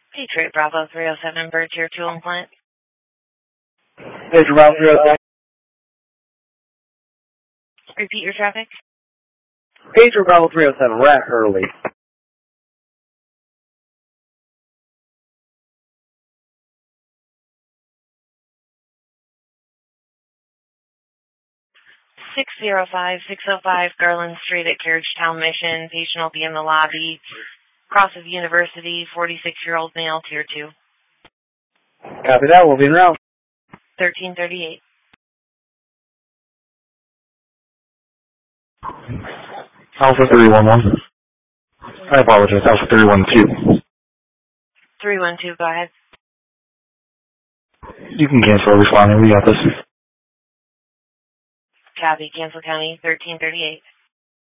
Patriot Bravo 307, Bird Tier 2 on plant. Patriot Bravo 307. Repeat your traffic. Patriot Bravo 307, we're at Hurley. (605) Garland Street at Carriagetown Mission. Patient will be in the lobby. Cross of University, 46-year-old male, Tier 2. Copy that, we'll be en route. 1338. Alpha 311. I apologize, Alpha 312. 312, go ahead. You can cancel responding, we got this. Copy, Cancel County, 1338.